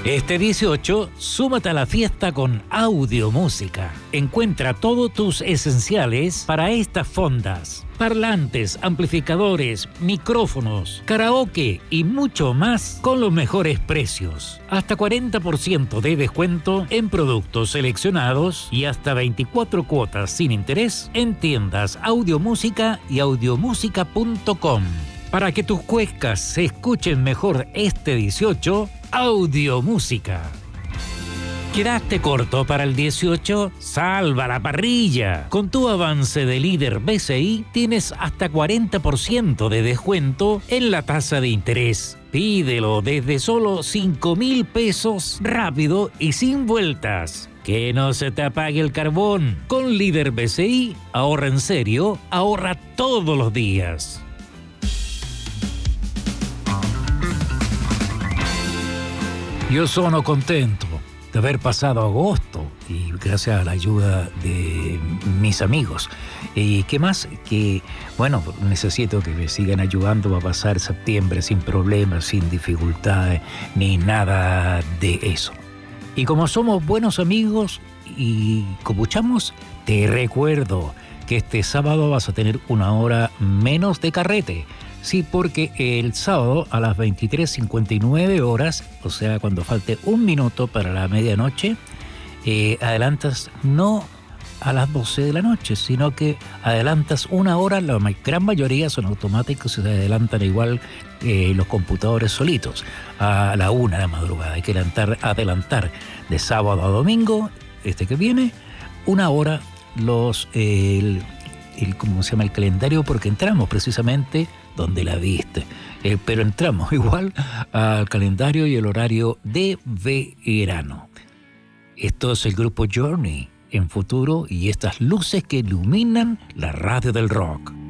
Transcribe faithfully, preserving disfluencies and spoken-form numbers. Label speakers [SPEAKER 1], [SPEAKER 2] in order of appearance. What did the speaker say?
[SPEAKER 1] Este dieciocho, súmate a la fiesta con Audio Música. Encuentra todos tus esenciales para estas fondas: parlantes, amplificadores, micrófonos, karaoke y mucho más con los mejores precios. Hasta cuarenta por ciento de descuento en productos seleccionados y hasta veinticuatro cuotas sin interés en tiendas Audio Música y audiomúsica punto com. Para que tus cuescas se escuchen mejor este dieciocho, Audio Música. ¿Quedaste corto para el dieciocho? ¡Salva la parrilla! Con tu avance de líder B C I tienes hasta cuarenta por ciento de descuento en la tasa de interés. Pídelo desde solo cinco mil pesos, rápido y sin vueltas. Que no se te apague el carbón. Con líder B C I, ahorra en serio, ahorra todos los días. Yo sono contento de haber pasado agosto y gracias a la ayuda de mis amigos. ¿Y qué más? Que, bueno, necesito que me sigan ayudando a pasar septiembre sin problemas, sin dificultades, ni nada de eso. Y como somos buenos amigos y copuchamos, te recuerdo que este sábado vas a tener una hora menos de carrete. Sí, porque el sábado a las veintitrés cincuenta y nueve horas, o sea, cuando falte un minuto para la medianoche, eh, adelantas no a las doce de la noche, sino que adelantas una hora. La gran mayoría son automáticos y se adelantan igual eh, los computadores solitos a la una de la madrugada. Hay que adelantar, adelantar de sábado a domingo, este que viene, una hora los... Eh, el, el, ¿cómo se llama? El calendario, porque entramos precisamente donde la viste. Eh, pero entramos igual al calendario y el horario de verano. Esto es el grupo Journey en futuro y estas luces que iluminan la radio del rock.